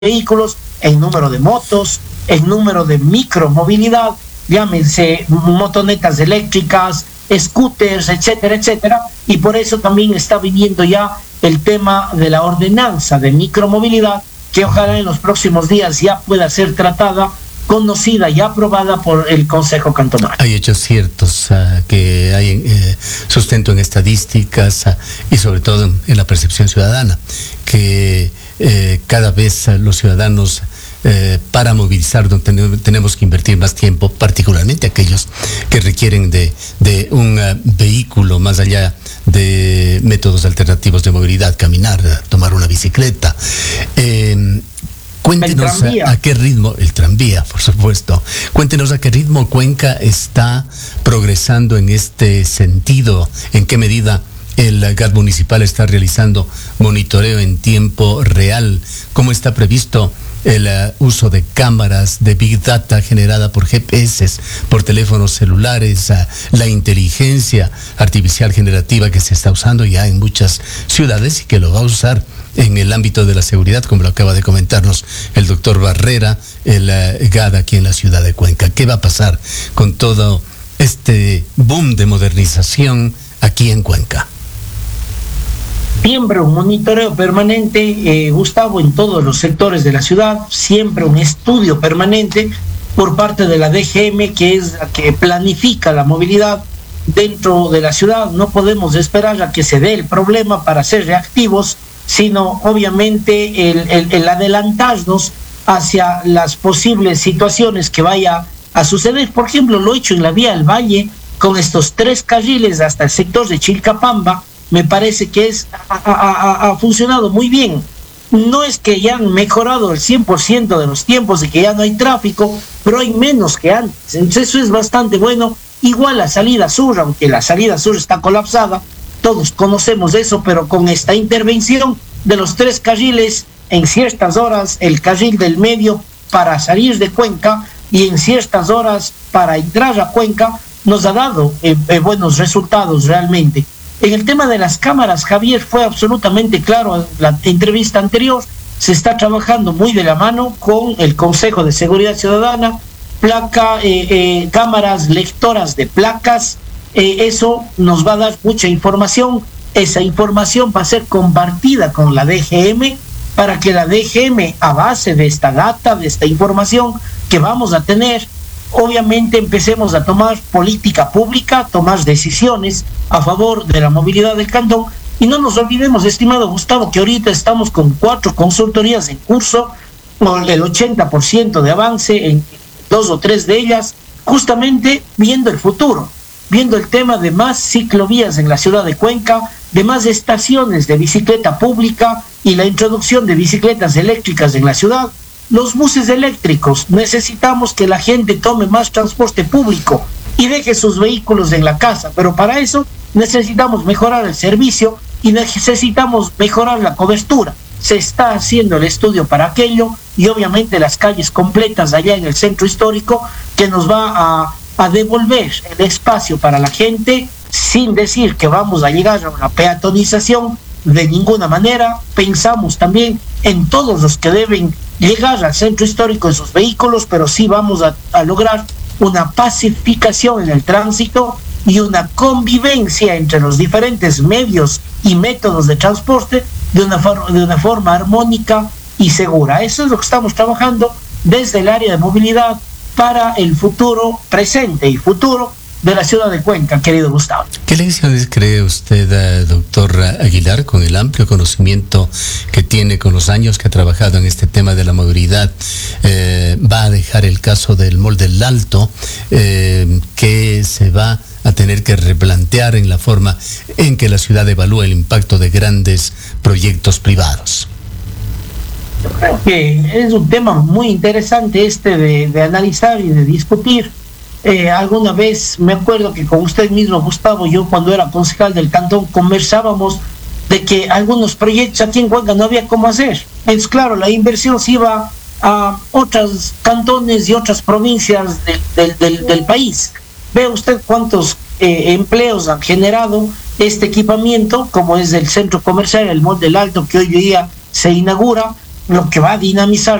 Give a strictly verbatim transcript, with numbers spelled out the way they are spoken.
vehículos, en número de motos, en número de micromovilidad, llámense motonetas eléctricas, scooters, etcétera, etcétera, y por eso también está viniendo ya el tema de la ordenanza de micromovilidad, que ojalá en los próximos días ya pueda ser tratada, conocida y aprobada por el Consejo Cantonal. Hay hechos ciertos uh, que hay eh, sustento en estadísticas uh, y sobre todo en, en la percepción ciudadana, que eh, cada vez uh, los ciudadanos eh, para movilizar donde tenemos que invertir más tiempo, particularmente aquellos que requieren de, de un uh, vehículo más allá de métodos alternativos de movilidad, caminar, tomar una bicicleta. Eh, Cuéntenos a, a qué ritmo, el tranvía, por supuesto, cuéntenos a qué ritmo Cuenca está progresando en este sentido, en qué medida el G A T municipal está realizando monitoreo en tiempo real, cómo está previsto el uh, uso de cámaras, de Big Data generada por G P S, por teléfonos celulares, uh, la inteligencia artificial generativa que se está usando ya en muchas ciudades y que lo va a usar en el ámbito de la seguridad, como lo acaba de comentarnos el doctor Barrera, el uh, G A D aquí en la ciudad de Cuenca. ¿Qué va a pasar con todo este boom de modernización aquí en Cuenca? Siempre un monitoreo permanente, eh, Gustavo, en todos los sectores de la ciudad, siempre un estudio permanente por parte de la D G M, que es la que planifica la movilidad dentro de la ciudad. No podemos esperar a que se dé el problema para ser reactivos, sino obviamente el, el, el adelantarnos hacia las posibles situaciones que vaya a suceder. Por ejemplo, lo hecho en la vía del Valle, con estos tres carriles hasta el sector de Chilcapamba, me parece que es, ha, ha, ha funcionado muy bien. No es que ya han mejorado el cien por ciento de los tiempos y que ya no hay tráfico, pero hay menos que antes. Entonces eso es bastante bueno. Igual la salida sur, aunque la salida sur está colapsada, todos conocemos eso, pero con esta intervención de los tres carriles en ciertas horas, el carril del medio para salir de Cuenca y en ciertas horas para entrar a Cuenca, nos ha dado eh, eh, buenos resultados realmente. En el tema de las cámaras, Javier, fue absolutamente claro en la entrevista anterior. Se está trabajando muy de la mano con el Consejo de Seguridad Ciudadana, placa, eh, eh, cámaras lectoras de placas. Eh, eso nos va a dar mucha información. Esa información va a ser compartida con la D G M para que la D G M, a base de esta data, de esta información que vamos a tener, obviamente empecemos a tomar política pública, tomar decisiones a favor de la movilidad del cantón. Y no nos olvidemos, estimado Gustavo, que ahorita estamos con cuatro consultorías en curso, con el ochenta por ciento de avance en dos o tres de ellas, justamente viendo el futuro, viendo el tema de más ciclovías en la ciudad de Cuenca, de más estaciones de bicicleta pública y la introducción de bicicletas eléctricas en la ciudad. Los buses eléctricos, necesitamos que la gente tome más transporte público y deje sus vehículos en la casa, pero para eso necesitamos mejorar el servicio y necesitamos mejorar la cobertura. Se está haciendo el estudio para aquello y obviamente las calles completas allá en el centro histórico, que nos va a, a devolver el espacio para la gente, sin decir que vamos a llegar a una peatonización de ninguna manera. Pensamos también en todos los que deben llegar al centro histórico en sus vehículos, pero sí vamos a, a lograr una pacificación en el tránsito y una convivencia entre los diferentes medios y métodos de transporte de una, for- de una forma armónica y segura. Eso es lo que estamos trabajando desde el área de movilidad para el futuro presente y futuro de la ciudad de Cuenca, querido Gustavo. ¿Qué lecciones cree usted, doctor Aguilar, con el amplio conocimiento que tiene, con los años que ha trabajado en este tema de la movilidad, eh, va a dejar el caso del Mall del Alto, eh, que se va a tener que replantear en la forma en que la ciudad evalúa el impacto de grandes proyectos privados? Que es un tema muy interesante este de, de analizar y de discutir. Eh, alguna vez me acuerdo que con usted mismo, Gustavo, yo cuando era concejal del cantón conversábamos de que algunos proyectos aquí en Cuenca no había cómo hacer. Es claro, la inversión se iba a otros cantones y otras provincias de, de, del, del país. Ve usted cuántos eh, empleos han generado este equipamiento, como es el centro comercial, el Mall del Alto, que hoy día se inaugura. lo que va a dinamizar